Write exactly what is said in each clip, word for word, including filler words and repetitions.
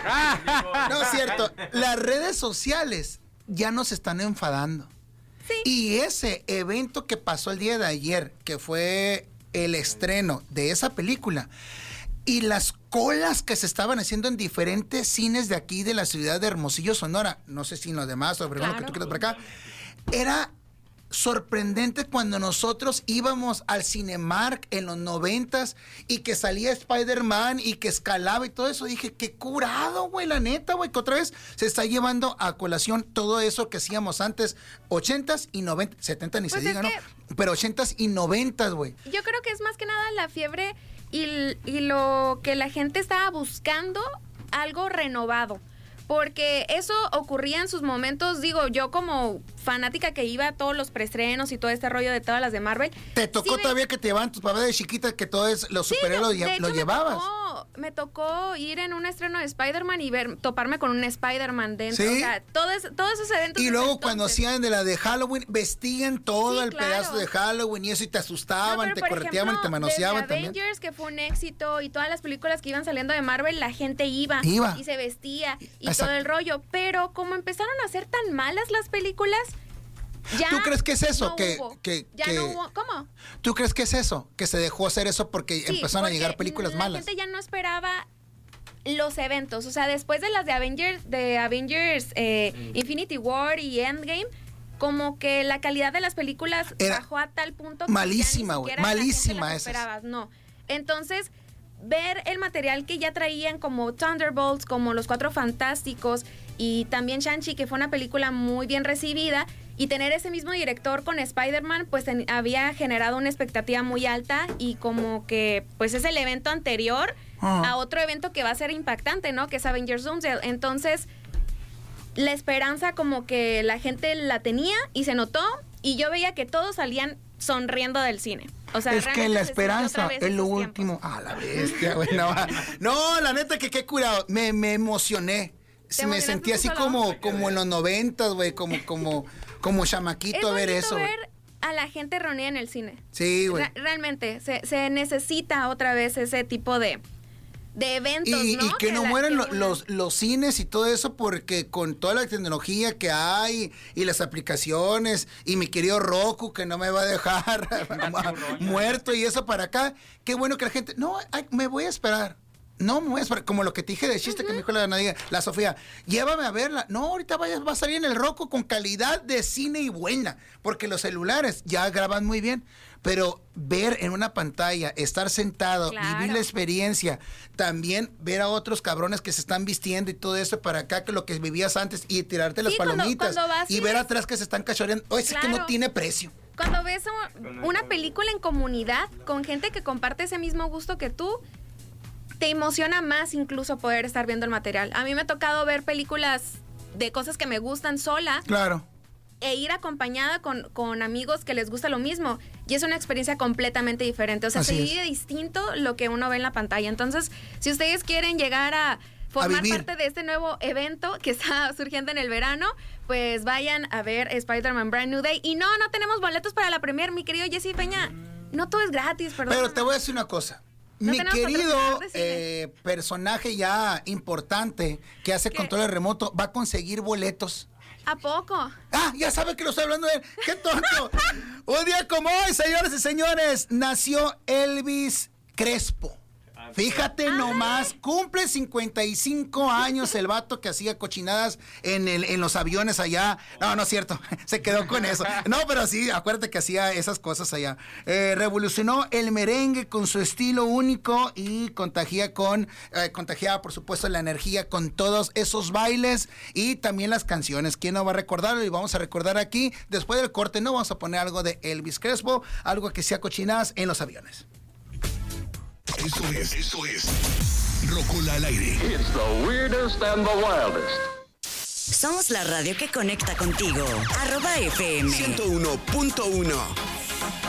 No es cierto. Las redes sociales ya nos están enfadando. Sí. Y ese evento que pasó el día de ayer, que fue el estreno de esa película, y las colas que se estaban haciendo en diferentes cines de aquí, de la ciudad de Hermosillo, Sonora, no sé si en los demás, o claro. que tú quieras por acá, era sorprendente cuando nosotros íbamos al Cinemark en los noventas y que salía Spider-Man y que escalaba y todo eso. Dije, qué curado, güey, la neta, güey, que otra vez se está llevando a colación todo eso que hacíamos antes, ochentas y noventas, setenta ni pues se diga, ¿no? Pero ochentas y noventas, güey. Yo creo que es más que nada la fiebre y, y lo que la gente estaba buscando, algo renovado. Porque eso ocurría en sus momentos, digo, yo como fanática que iba a todos los preestrenos y todo este rollo de todas las de Marvel. ¿Te tocó sí, todavía que te llevaban tus papás de chiquita, que todos los sí, superhéroes lo, lo llevabas? Me tocó, me tocó ir en un estreno de Spider-Man y ver, toparme con un Spider-Man dentro. ¿Sí? O sea, todo es, todos esos eventos. Y luego cuando hacían de la de Halloween, vestían todo sí, el claro. pedazo de Halloween y eso, y te asustaban, no, te correteaban y te manoseaban también. Avengers, que fue un éxito, y todas las películas que iban saliendo de Marvel, la gente iba, iba. y se vestía y Exacto. todo el rollo. Pero como empezaron a ser tan malas las películas, ya ¿tú crees que es eso? No que, hubo. que, ya que, no hubo. ¿Cómo? ¿Tú crees que es eso? Que se dejó hacer eso porque sí, empezaron porque a llegar películas la malas. La gente ya no esperaba los eventos. O sea, después de las de Avengers, de Avengers eh, mm. Infinity War y Endgame, como que la calidad de las películas era bajó a tal punto que malísima, güey. Malísima esa. Esperabas, no. Entonces, ver el material que ya traían como Thunderbolts, como Los Cuatro Fantásticos y también Shang-Chi, que fue una película muy bien recibida, y tener ese mismo director con Spider-Man, pues en, había generado una expectativa muy alta, y como que pues es el evento anterior oh. a otro evento que va a ser impactante, ¿no? Que es Avengers Doomsday. Entonces, la esperanza como que la gente la tenía y se notó, y yo veía que todos salían sonriendo del cine. O sea, es que la esperanza es lo último. Ah, la bestia, güey. No, no, la neta que qué curado. Me, me emocioné. Me sentí así como, como en los noventas, güey, como, como, como chamaquito a ver eso. Es ver a la gente reunida en el cine. Sí, güey. Re- realmente, se, se necesita otra vez ese tipo de, de eventos, y, ¿no? Y que, que no la, mueran que lo, una... los, los cines y todo eso, porque con toda la tecnología que hay y las aplicaciones y mi querido Roku que no me va a dejar muerto y eso para acá, qué bueno que la gente, no, ay, me voy a esperar. No, me voy a esperar, como lo que te dije de chiste uh-huh. que me dijo la Nadia, la Sofía, llévame a verla. No, ahorita vaya, va a salir en el Roku con calidad de cine y buena, porque los celulares ya graban muy bien, pero ver en una pantalla, estar sentado, claro. vivir la experiencia, también ver a otros cabrones que se están vistiendo y todo eso para acá, que lo que vivías antes, y tirarte las sí, palomitas, cuando, cuando y ver es... atrás que se están cachoreando, oye, claro. es que no tiene precio. Cuando ves una película en comunidad, con gente que comparte ese mismo gusto que tú, te emociona más incluso poder estar viendo el material. A mí me ha tocado ver películas de cosas que me gustan sola. Claro. E ir acompañada con, con amigos que les gusta lo mismo. Y es una experiencia completamente diferente. O sea, Así se es. vive distinto lo que uno ve en la pantalla. Entonces, si ustedes quieren llegar a formar a parte de este nuevo evento que está surgiendo en el verano, pues vayan a ver Spider-Man Brand New Day. Y no, no tenemos boletos para la premier, mi querido Jesse Peña. No todo es gratis, perdón. Pero te voy a decir una cosa. No Mi querido eh, personaje ya importante que hace ¿Qué? Control remoto va a conseguir boletos. ¿A poco? Ah, ya sabe que lo estoy hablando de él. ¡Qué tonto! Un día como hoy, señores y señores, nació Elvis Crespo. Fíjate Ay. nomás, cumple cincuenta y cinco años el vato que hacía cochinadas en, el, en los aviones allá. No, no es cierto, se quedó con eso. No, pero sí, acuérdate que hacía esas cosas allá. Eh, revolucionó el merengue con su estilo único y contagia con, eh, contagiaba por supuesto la energía con todos esos bailes y también las canciones. ¿Quién no va a recordarlo? Y vamos a recordar aquí, después del corte, no vamos a poner algo de Elvis Crespo, algo que hacía cochinadas en los aviones. Eso es, eso es Rocola al aire. It's the weirdest and the wildest. Somos la radio que conecta contigo. Arroba F M ciento uno punto uno.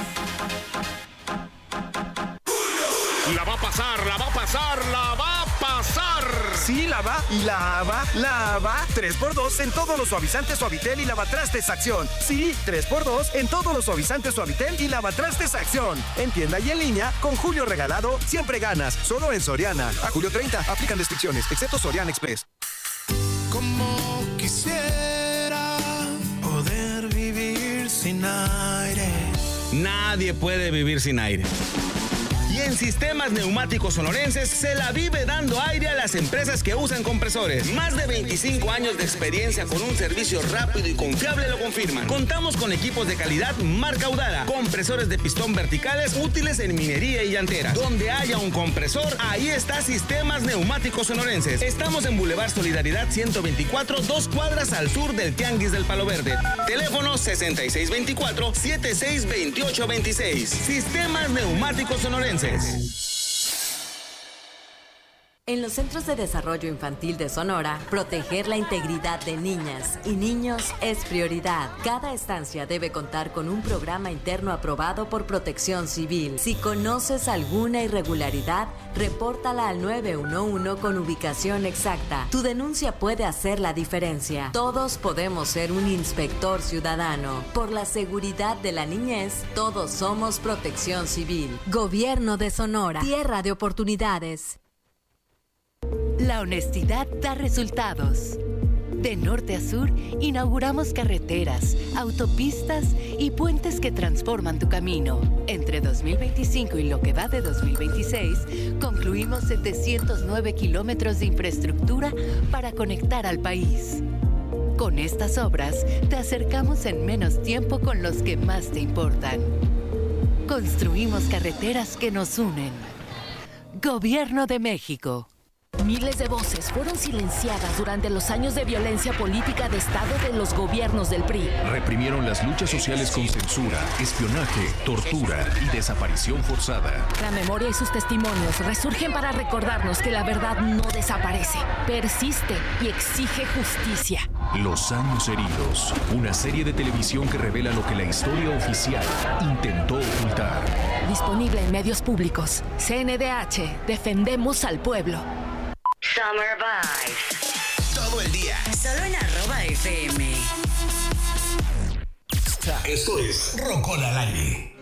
La va a pasar, la va a pasar, la va a pasar. arrasar. Sí, lava y lava, lava. tres por dos en todos los suavizantes Suavitel y lavatrastes Acción. Sí, tres por dos en todos los suavizantes Suavitel y lavatrastes Acción. En tienda y en línea, con Julio Regalado, siempre ganas. Solo en Soriana. A julio treinta, aplican restricciones, excepto Soriana Express. Como quisiera poder vivir sin aire. Nadie puede vivir sin aire. Y en Sistemas Neumáticos Sonorenses se la vive dando aire a las empresas que usan compresores. Más de veinticinco años de experiencia con un servicio rápido y confiable lo confirman. Contamos con equipos de calidad marca Udara, compresores de pistón verticales útiles en minería y llantera. Donde haya un compresor, ahí está Sistemas Neumáticos Sonorenses. Estamos en Boulevard Solidaridad ciento veinticuatro, dos cuadras al sur del Tianguis del Palo Verde. Teléfono sesenta y seis veinticuatro, setenta y seis veintiocho veintiséis. Sistemas Neumáticos Sonorenses. En los Centros de Desarrollo Infantil de Sonora, proteger la integridad de niñas y niños es prioridad. Cada estancia debe contar con un programa interno aprobado por Protección Civil. Si conoces alguna irregularidad, repórtala al nueve uno uno con ubicación exacta. Tu denuncia puede hacer la diferencia. Todos podemos ser un inspector ciudadano. Por la seguridad de la niñez, todos somos Protección Civil. Gobierno de Sonora. Tierra de oportunidades. La honestidad da resultados. De norte a sur, inauguramos carreteras, autopistas y puentes que transforman tu camino. Entre dos mil veinticinco y lo que va de dos mil veintiséis, concluimos setecientos nueve kilómetros de infraestructura para conectar al país. Con estas obras, te acercamos en menos tiempo con los que más te importan. Construimos carreteras que nos unen. Gobierno de México. Miles de voces fueron silenciadas durante los años de violencia política de Estado de los gobiernos del P R I. Reprimieron las luchas sociales con censura, espionaje, tortura y desaparición forzada. La memoria y sus testimonios resurgen para recordarnos que la verdad no desaparece, persiste y exige justicia. Los años heridos, una serie de televisión que revela lo que la historia oficial intentó ocultar. Disponible en medios públicos. C N D H, defendemos al pueblo. Summer Vibes. Todo el día. Solo en arroba F M. Esto es Rocola al aire.